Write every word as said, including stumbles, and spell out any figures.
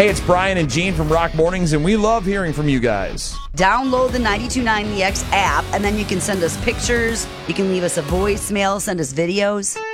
Hey, it's Brian and Gene from Rock Mornings, and we love hearing from you guys. Download the ninety-two point nine The X app, and then you can send us pictures. You can leave us a voicemail, send us videos.